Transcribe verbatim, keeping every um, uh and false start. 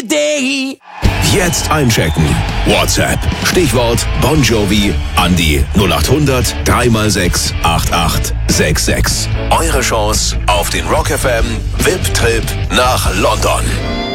Idee. Jetzt einchecken. WhatsApp. Stichwort Bon Jovi an die null acht hundert drei mal sechs acht acht sechs sechs. Eure Chance auf den Rock F M V I P-Trip nach London.